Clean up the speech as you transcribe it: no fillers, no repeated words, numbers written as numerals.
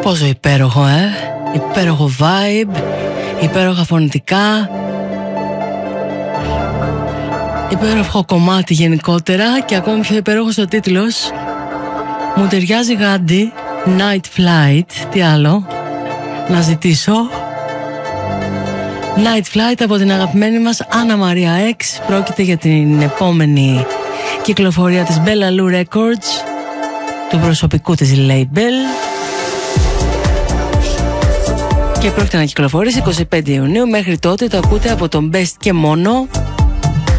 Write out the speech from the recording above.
Πόσο υπέροχο, υπέροχο vibe, υπέροχα φωνητικά, υπέροχο κομμάτι γενικότερα και ακόμη πιο υπέροχος ο τίτλος. Μου ταιριάζει γάντι, Night Flight, τι άλλο να ζητήσω. Night Flight από την αγαπημένη μας Άννα Μαρία X. Πρόκειται για την επόμενη κυκλοφορία της Bella Lou Records, του προσωπικού της label, και πρόκειται να κυκλοφορήσει 25 Ιουνίου. Μέχρι τότε το ακούτε από τον Best και μόνο.